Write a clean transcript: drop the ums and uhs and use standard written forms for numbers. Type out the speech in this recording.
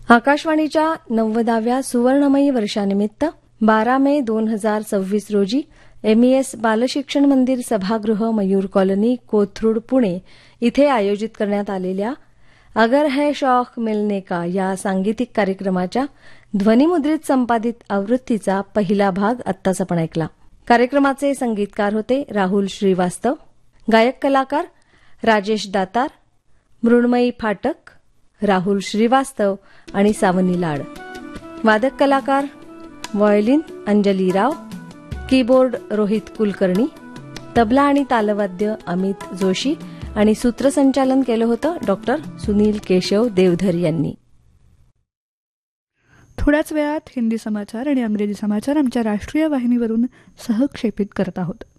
आकाशवाणीच्या 90व्या सुवर्णमयी वर्षानिमित्त 12 मे 2026 रोजी MES बालशिक्षण मंदिर सभागृह मयूर कॉलनी कोथरूड पुणे इथे आयोजित करण्यात आलेल्या अगर है शौक मिलने का या सांगीतिक कार्यक्रमाच्या ध्वनिमुद्रित संपादित आवृत्तीचा पहिला भाग आत्ताच आपण ऐकला. कार्यक्रमाचे संगीतकार होते राहुल श्रीवास्तव, गायक कलाकार राजेश दातार, मृण्मयी फाटक, राहुल श्रीवास्तव आणि सावनी लाड. वादक कलाकार व्हायोलिन अंजली राव, कीबोर्ड रोहित कुलकर्णी, तबला आणि तालवाद्य अमित जोशी आणि सूत्रसंचालन केलं होतं डॉक्टर सुनील केशव देवधर यांनी. थोड्याच वेळात हिंदी समाचार आणि अंग्रेजी समाचार आमच्या राष्ट्रीय वाहिनीवरून सहक्षेपित करत आहोत.